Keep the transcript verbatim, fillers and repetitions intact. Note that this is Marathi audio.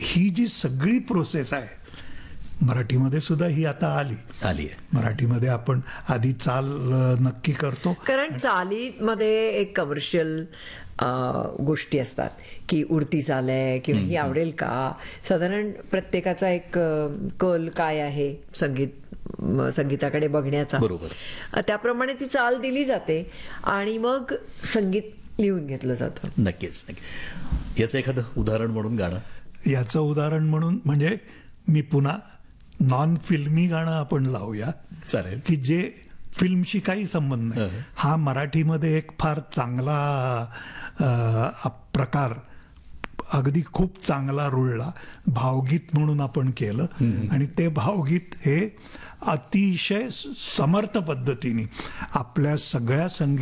ही जी सगळी प्रोसेस आहे मराठीमध्ये सुद्धा ही आता आली आली आहे. मराठीमध्ये आपण आधी चाल अ, नक्की करतो. कारण चालीमध्ये एक कमर्शियल गोष्टी असतात की उडती चाल आहे किंवा ही आवडेल का, साधारण प्रत्येकाचा एक अ, कल काय आहे संगीत म, संगीताकडे बघण्याचा, बरोबर. अ, त्याप्रमाणे ती चाल दिली जाते आणि मग संगीत लिहून घेतलं जातं. नक्कीच नक्की. याचं एखादं उदाहरण म्हणून गाणं. याचं उदाहरण म्हणून म्हणजे मी पुन्हा नॉन फिल्मी गाणं आपण लावूया चालेल. की जे फिल्मशी काही संबंध नाही. हं. हा मराठीमध्ये एक फार चांगला अ, प्रकार अगदी खूप चांगला रुळला, भावगीत म्हणून आपण केलं. आणि ते भावगीत हे अतिशय समर्थ पद्धतीने आपल्या सगळ्या संगीत